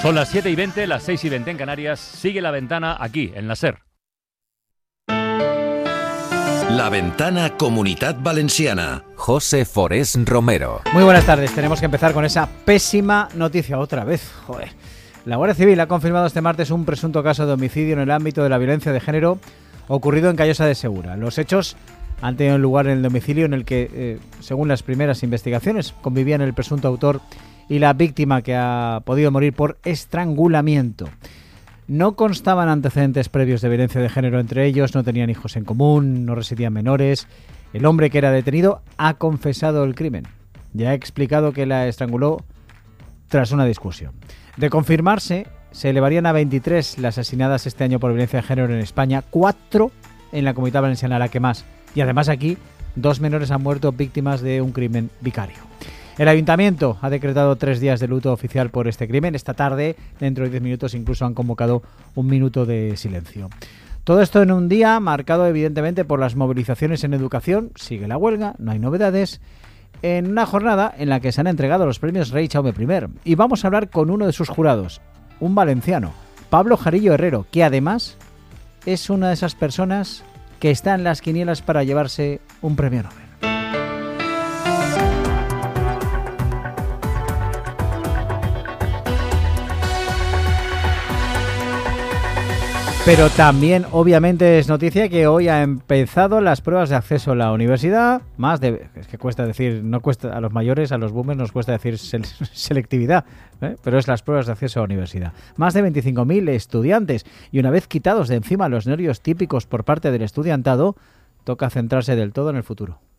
Son las 7:20, las 6:20 en Canarias. Sigue La Ventana aquí, en la SER. La Ventana Comunitat Valenciana. José Forés Romero. Muy buenas tardes. Tenemos que empezar con esa pésima noticia otra vez. Joder. La Guardia Civil ha confirmado este martes un presunto caso de homicidio en el ámbito de la violencia de género ocurrido en Callosa de Segura. Los hechos han tenido lugar en el domicilio en el que, según las primeras investigaciones, convivían el presunto autor y la víctima, que ha podido morir por estrangulamiento. No constaban antecedentes previos de violencia de género entre ellos, no tenían hijos en común, no residían menores. El hombre que era detenido ha confesado el crimen. Ya ha explicado que la estranguló tras una discusión. De confirmarse, se elevarían a 23 las asesinadas este año por violencia de género en España, 4 en la Comunidad Valenciana, la que más. Y además aquí, 2 menores han muerto víctimas de un crimen vicario. El Ayuntamiento ha decretado 3 días de luto oficial por este crimen. Esta tarde, dentro de 10 minutos, incluso han convocado un minuto de silencio. Todo esto en un día marcado evidentemente por las movilizaciones en educación. Sigue la huelga, no hay novedades. En una jornada en la que se han entregado los premios Rey Jaume I. Y vamos a hablar con uno de sus jurados, un valenciano, Pablo Jarillo Herrero, que además es una de esas personas que está en las quinielas para llevarse un premio Nobel. Pero también, obviamente, es noticia que hoy ha empezado las pruebas de acceso a la universidad. Es que cuesta decir, no cuesta a los mayores, a los boomers nos cuesta decir selectividad, pero es las pruebas de acceso a la universidad. Más de 25.000 estudiantes, y una vez quitados de encima los nervios típicos por parte del estudiantado, toca centrarse del todo en el futuro.